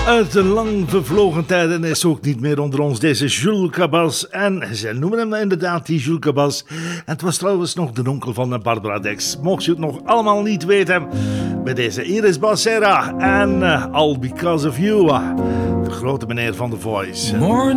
Uit een lang vervlogen tijd en is ook niet meer onder ons deze Jules Cabas. En ze noemen hem inderdaad die Jules Cabas. En het was trouwens nog de onkel van Barbara Dex. Mocht je het nog allemaal niet weten, bij deze Iris Becerra en All Because of You. De grote meneer van The Voice. Morning